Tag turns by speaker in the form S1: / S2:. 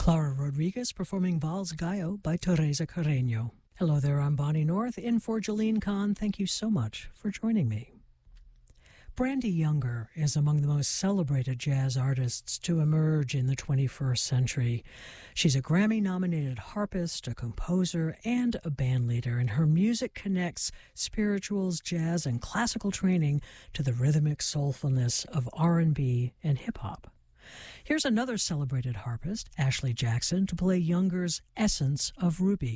S1: Clara Rodriguez performing Vals Gallo by Teresa Carreño. Hello there, I'm Bonnie North, in for Jolene Kahn. Thank you so much for joining me. Brandee Younger is among the most celebrated jazz artists to emerge in the 21st century. She's a Grammy-nominated harpist, a composer, and a bandleader, and her music connects spirituals, jazz, and classical training to the rhythmic soulfulness of R&B and hip-hop. Here's another celebrated harpist, Ashley Jackson, to play Younger's Essence of Ruby.